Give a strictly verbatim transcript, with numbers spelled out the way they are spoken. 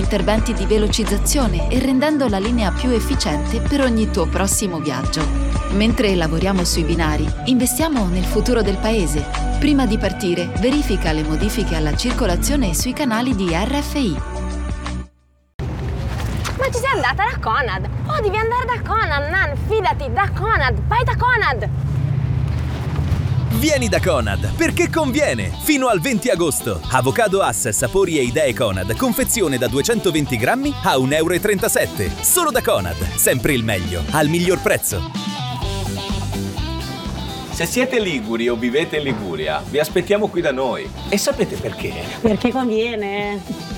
interventi di velocizzazione e rendendo la linea più efficiente per ogni tuo prossimo viaggio. Mentre lavoriamo sui binari, investiamo nel futuro del paese. Prima di partire, verifica le modifiche alla circolazione sui canali di R F I. Ma ci sei andata da Conad? Oh, devi andare da Conad, Nan, fidati, da Conad, vai da Conad! Vieni da Conad, perché conviene! Fino al venti agosto. Avocado Hass, sapori e idee Conad, confezione da duecentoventi grammi a un euro e trentasette. Solo da Conad, sempre il meglio, al miglior prezzo. Se siete liguri o vivete in Liguria, vi aspettiamo qui da noi. E sapete perché? Perché conviene.